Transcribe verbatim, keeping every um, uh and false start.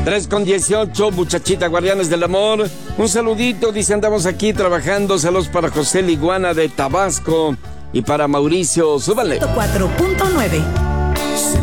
tres con dieciocho, muchachita, guardianes del amor. Un saludito, dice, andamos aquí trabajando. Saludos para José Liguana de Tabasco y para Mauricio. Súbale. cuatro punto nueve